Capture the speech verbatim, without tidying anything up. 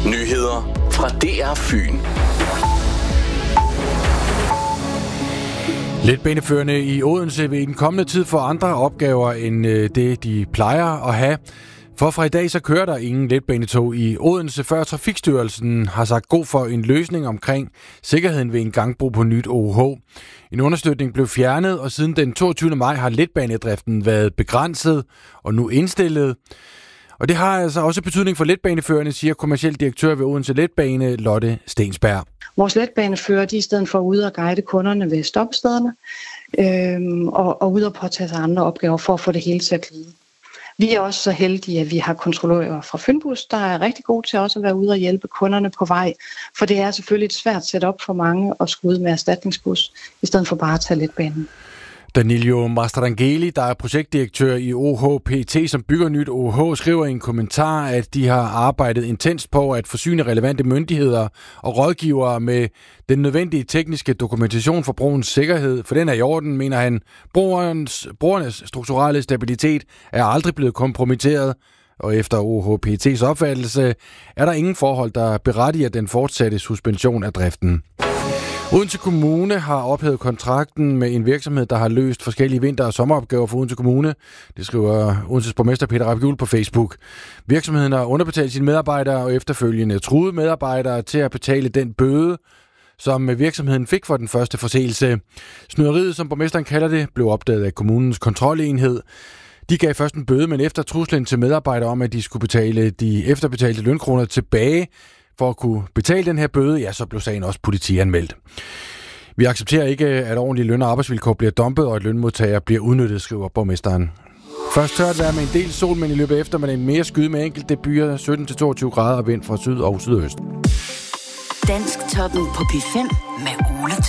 Nyheder fra D R Fyn. Letbaneførende i Odense vil i den kommende tid få andre opgaver end det, de plejer at have. For fra i dag så kører der ingen letbanetog i Odense, før Trafikstyrelsen har sagt god for en løsning omkring sikkerheden ved en gangbro på nyt O H. En understøtning blev fjernet, og siden den toogtyvende maj har letbanedriften været begrænset og nu indstillet. Og det har altså også betydning for letbaneførende, siger kommerciel direktør ved Odense Letbane, Lotte Stensberg. Vores letbanefører, de er i stedet for ude og guide kunderne ved stopstederne øhm, og, og ude og påtage sig andre opgaver for at få det hele til at glide. Vi er også så heldige, at vi har kontrollører fra Fynbus, der er rigtig gode til også at være ude og hjælpe kunderne på vej. For det er selvfølgelig et svært setup for mange at skulle ud med erstatningsbus, i stedet for bare at tage letbanen. Danilo Mastrangeli, der er projektdirektør i O H P T, som bygger nyt O H, skriver i en kommentar, at de har arbejdet intenst på at forsyne relevante myndigheder og rådgivere med den nødvendige tekniske dokumentation for broens sikkerhed. For den er i orden, mener han. Broernes, broernes strukturelle stabilitet er aldrig blevet kompromitteret, og efter O H P T's opfattelse er der ingen forhold, der berettiger den fortsatte suspension af driften. Odense Kommune har ophævet kontrakten med en virksomhed, der har løst forskellige vinter- og sommeropgaver for Odense Kommune. Det skriver Odenses borgmester Peter Rapp-Juhl på Facebook. Virksomheden har underbetalt sine medarbejdere og efterfølgende truet medarbejdere til at betale den bøde, som virksomheden fik for den første forseelse. Snyderiet, som borgmesteren kalder det, blev opdaget af kommunens kontrolenhed. De gav først en bøde, men efter truslen til medarbejdere om, at de skulle betale de efterbetalte lønkroner tilbage, for at kunne betale den her bøde, ja, så blev sagen også politianmeldt. Vi accepterer ikke, at ordentlige løn- og arbejdsvilkår bliver dumpet, og at lønmodtagere bliver udnyttet, skriver borgmesteren. Først tørt vejr med en del sol, men i løbet af eftermiddagen mere skyde med enkelte byer, sytten til toogtyve grader og vind fra syd og sydøst. Dansk toppen på P fem med Ole